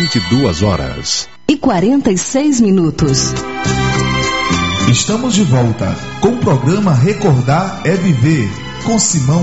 22h46. Estamos de volta com o programa Recordar é Viver, com Simão